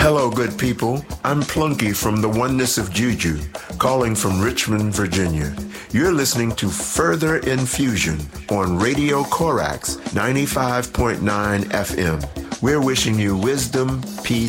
Hello, good people. I'm Plunky from the Oneness of Juju, calling from Richmond, Virginia. You're listening to Further Infusion on Radio Corax 95.9 FM. We're wishing you wisdom, peace,